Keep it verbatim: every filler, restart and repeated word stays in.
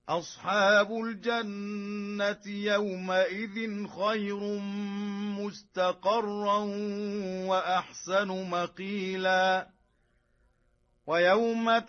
أصحاب الجنة يومئذ خير مستقرا وأحسن مقيلا. ويوم